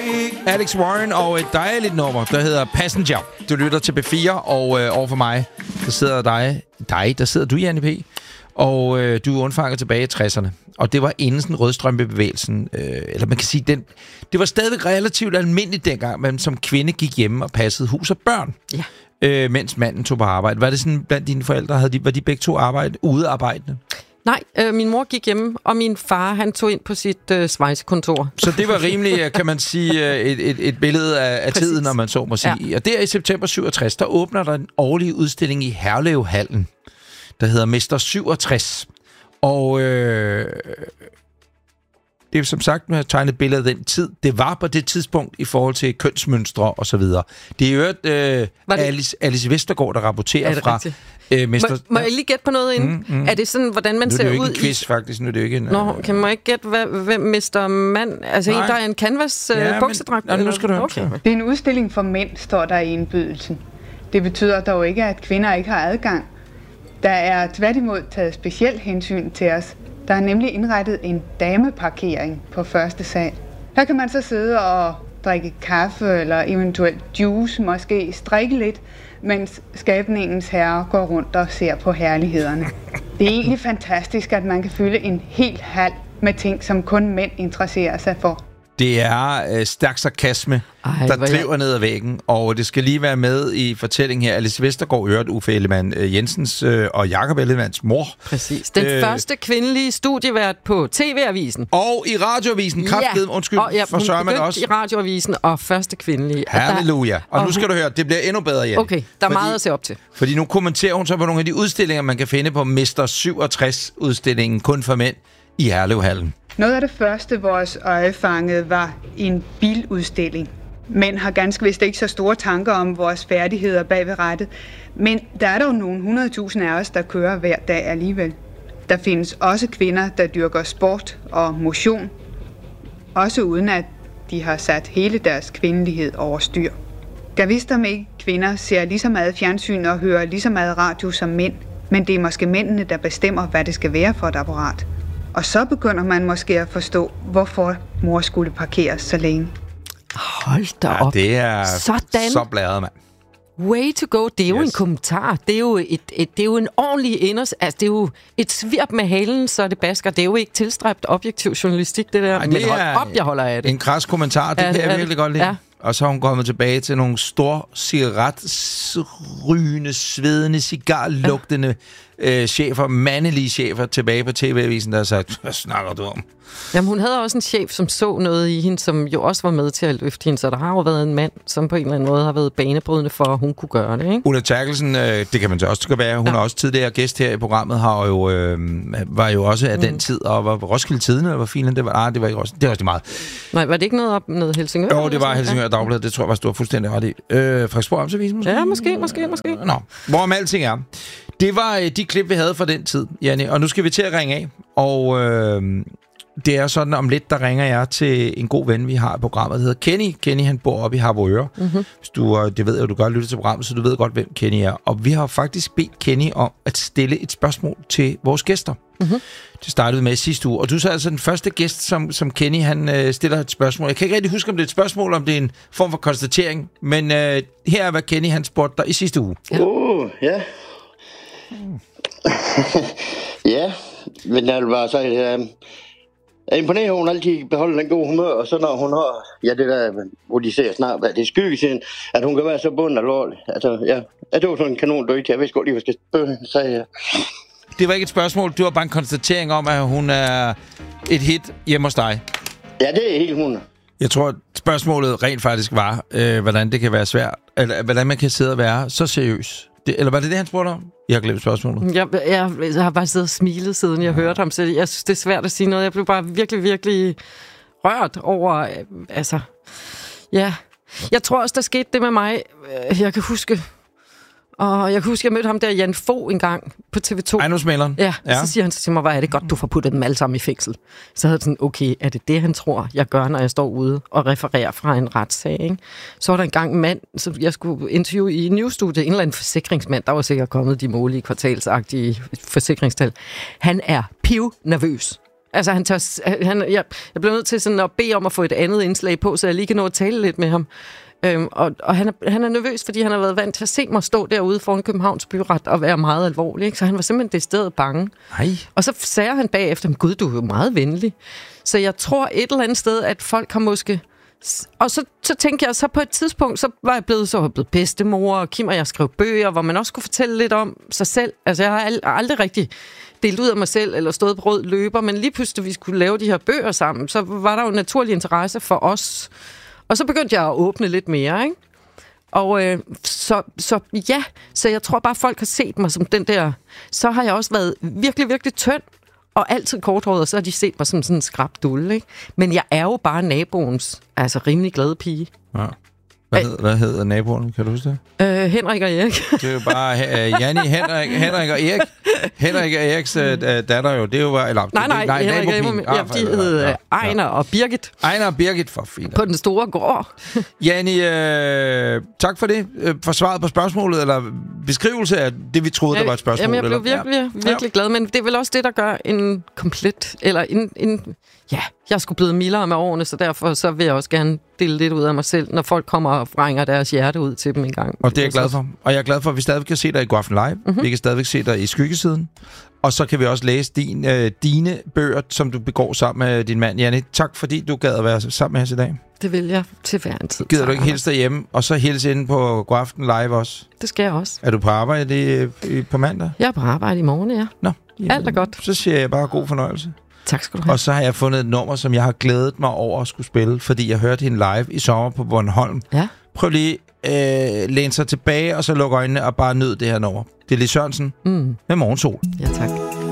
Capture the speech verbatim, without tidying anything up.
Alex Warren og et dejligt nummer, der hedder Passenger. Du lytter til B fire, og øh, overfor mig, der sidder dig, dig, der sidder du, Janne P. Og øh, du er undfanget tilbage i tresserne. Og det var inden sådan rødstrømpebevægelsen, øh, eller man kan sige, den, det var stadigvæk relativt almindeligt dengang, man som kvinde gik hjemme og passede hus og børn. Ja. Øh, mens manden tog på arbejde. Var det sådan, blandt dine forældre, havde de, var de begge to arbejde, udearbejdende? Nej, øh, min mor gik hjemme, og min far, han tog ind på sit øh, svejsekontor. Så det var rimelig, kan man sige, et, et, et billede af, af tiden, når man så må sige. Ja. Og der i september syvogtres, der åbner der en årlig udstilling i Herlevhallen, der hedder Mester syvogtres. Og øh, det er som sagt, nu har jeg tegnet billeder af den tid. Det var på det tidspunkt i forhold til kønsmønstre og så videre. Det er jo øh, Alice, Alice Vestergaard, der rapporterer fra øh, Mester... Må, må jeg lige gætte på noget inden? Mm, mm. Er det sådan, hvordan man ser ud i... Nu er det jo ikke en quiz, i... faktisk. Nu er det jo ikke en... Nå, kan man ikke gætte, hvad, hvem mister mand? Altså Nej. En, der er en canvas øh, ja, buksedragt? Men, nu skal du okay. okay. Det er en udstilling for mænd, står der i indbydelsen. Det betyder dog ikke, at kvinder ikke har adgang. Der er tværtimod taget specielt hensyn til os. Der er nemlig indrettet en dameparkering på første sal. Her kan man så sidde og drikke kaffe eller eventuelt juice, måske strikke lidt, mens skabningens herre går rundt og ser på herlighederne. Det er egentlig fantastisk, at man kan fylde en hel hal med ting, som kun mænd interesserer sig for. Det er øh, stærk sarkasme, Ej, der driver jeg... ned ad væggen, og det skal lige være med i fortællingen her. Alice Vestergaard hørte Uffe Ellemann øh, Jensens øh, og Jakob Ellemanns mor. Præcis. Den øh, første kvindelige studievært på T V-avisen. Og i radioavisen, kraftedeme, ja. undskyld, og, ja, for sørger man også. i radioavisen og første kvindelige. Halleluja. Og, og nu skal hun... du høre, det bliver endnu bedre, Jan. Okay, der er fordi, meget at se op til. Fordi nu kommenterer hun så på nogle af de udstillinger, man kan finde på Mester syvogtres-udstillingen, kun for mænd, i Herlevhallen. Noget af det første, vores øje fangede, var en biludstilling. Mænd har ganske vist ikke så store tanker om vores færdigheder bag ved rattet, men der er dog nogle hundredtusind af os, der kører hver dag alligevel. Der findes også kvinder, der dyrker sport og motion, også uden at de har sat hele deres kvindelighed over styr. Jeg vidste, om ikke kvinder ser lige så meget fjernsyn og hører lige så meget radio som mænd, men det er måske mændene, der bestemmer, hvad det skal være for et apparat. Og så begynder man måske at forstå, hvorfor mor skulle parkeres så længe. Hold da op. Ja, det er Sådan. Så blæret, mand. Way to go. Det er jo yes. en kommentar. Det er jo, et, et, det er jo en ordentlig inders... Altså, det er jo et svirp med halen, så det basker. Det er jo ikke tilstræbt objektiv journalistik, det der. Ej, det men hold op, jeg holder af det. En kras kommentar, det ja, kan jeg virkelig godt lide. Ja. Og så har hun kommet tilbage til nogle store cigaretrygende, svedende, cigarlugtende ja. øh, chefer, mandelige chefer tilbage på T V-avisen, der har sagt, hvad snakker du om? Jamen, hun havde også en chef, som så noget i hende, som jo også var med til at løfte hende, så der har jo været en mand, som på en eller anden måde har været banebrydende for, at hun kunne gøre det, ikke? Ulla Terkelsen, øh, det kan man så også skal være, hun ja. er også tidligere gæst her i programmet, har jo, øh, var jo også af mm. den tid, og var Roskilde Tidende, eller hvor fint det var. Ah, det var ikke Roskilde, det var også det meget. Nej, var det ikke noget op med Helsingør? Jo, det var Helsingør ja. Dagblad, det tror jeg var stort fuldstændig ret i. Øh, Frederiksborg Amtsavisen måske? Ja, måske, måske, måske. Nå, hvorom alting er. Det var øh, de klip, vi havde fra den tid, Janne, og nu skal vi til at ringe af, og... Øh, det er sådan, om lidt, der ringer jeg til en god ven, vi har i programmet, der hedder Kenny. Kenny, han bor oppe i Harboøre. Mm-hmm. Hvis du, det ved jeg, du godt lytter til programmet, så du ved godt, hvem Kenny er. Og vi har faktisk bedt Kenny om at stille et spørgsmål til vores gæster. Mm-hmm. Det startede med sidste uge. Og du er så altså den første gæst, som, som Kenny, han øh, stiller et spørgsmål. Jeg kan ikke rigtig huske, om det er et spørgsmål, om det er en form for konstatering. Men øh, her er, hvad Kenny, han spurgte dig i sidste uge. Åh, ja. Oh, ja. Mm. ja, men jeg vil bare sige... Øh, Jeg er imponeret, at hun altid beholder den gode humør, og så når hun har, ja det der, hvor de ser snart, hvad det er skyggesiden, at hun kan være så bunden alvorlig. Altså, ja, det var sådan en kanon død til, jeg vidste godt lige, hvad jeg skal sige her. Det var ikke et spørgsmål, det var bare en konstatering om, at hun er et hit hjemme hos dig. Ja, det er helt hun. Jeg tror, at spørgsmålet rent faktisk var, øh, hvordan det kan være svært, eller hvordan man kan sidde og være så seriøs. Det, eller var det det, han spurgte om? Jeg har glemt spørgsmålet. Jeg, jeg, jeg har bare siddet og smilet, siden jeg ja. hørte ham, så jeg synes, det er svært at sige noget. Jeg blev bare virkelig, virkelig rørt over... Altså, ja. Jeg tror også, der skete det med mig. Jeg kan huske... Og jeg kan huske, jeg mødte ham der, Jan Fogh, en gang på T V to. Ejendomsmæleren? Ja, ja, så siger han til mig, hvor er det godt, du får puttet dem alle sammen i fængsel. Så havde jeg sådan, okay, er det det, han tror, jeg gør, når jeg står ude og refererer fra en retssag, ikke? Så var der engang en mand, som jeg skulle interviewe i Newsstudiet, en eller anden forsikringsmand, der var sikkert kommet de målige kvartalsagtige forsikringstal. Han er piv nervøs. Altså, han tør, han, jeg, jeg blev nødt til sådan at bede om at få et andet indslag på, så jeg lige kan nå at tale lidt med ham. Øhm, og og han, er, han er nervøs, fordi han har været vant til at se mig stå derude foran Københavns Byret og være meget alvorlig. Ikke? Så han var simpelthen decideret bange. Nej. Og så sagde han bagefter, gud, du er jo meget venlig. Så jeg tror et eller andet sted, at folk har måske... Og så, så tænkte jeg, så på et tidspunkt, så var jeg blevet, så var jeg blevet bedstemor, og Kim og jeg skrev bøger, hvor man også kunne fortælle lidt om sig selv. Altså, jeg har ald- aldrig rigtig delt ud af mig selv, eller stået på rød løber, men lige pludselig, vi skulle lave de her bøger sammen, så var der jo en naturlig interesse for os. Og så begyndte jeg at åbne lidt mere, ikke? Og øh, så, så ja, så jeg tror bare, folk har set mig som den der... Så har jeg også været virkelig, virkelig tynd, og altid korthåret, og så har de set mig som sådan en skrabdulle, ikke? Men jeg er jo bare naboens, altså rimelig glade pige. Ja. Hvad, hed, hvad hedder naboen? Kan du huske det? Øh, Henrik og Erik. Det er jo bare uh, Janni, Henrik, Henrik og Erik. Henrik og Eriks uh, datter jo, det er jo bare... Eller, nej, nej, nej Henrik og Erik, ja, de hed ja, ja. Ejner og Birgit. Ejner og Birgit, for fint. På den store gård. Janni, øh, tak for det. For svaret på spørgsmålet, eller beskrivelse af det, vi troede, ja, der var et spørgsmål. Jamen, jeg blev eller? virkelig, ja. virkelig glad, men det er vel også det, der gør en komplet... Eller en... en ja, jeg skulle blive mildere med årene, så derfor så vil jeg også gerne dele lidt ud af mig selv, når folk kommer og vrænger deres hjerte ud til dem en gang. Og det er jeg glad for. Og jeg er glad for, at vi stadig kan se dig i Godaften Live. Mm-hmm. Vi kan stadigvæk se dig i Skyggesiden. Og så kan vi også læse din, øh, dine bøger, som du begår sammen med din mand, Janni. Tak, fordi du gad at være sammen med os i dag. Det vil jeg til hver en tid. Gider du ikke hilse derhjemme, og så hilse inde på Godaften Live også? Det skal jeg også. Er du på arbejde i, i, på mandag? Jeg er på arbejde i morgen, ja. Nå. Jamen, alt er godt. Så siger jeg bare god fornøjelse. Tak skal du have. Og så har jeg fundet et nummer, som jeg har glædet mig over at skulle spille, fordi jeg hørte hende live i sommer på Bornholm. Ja. Prøv lige at øh, læne sig tilbage, og så lukke øjnene og bare nyd det her nummer. Det er Lis Sørensen mm. med Morgensol. Ja, tak.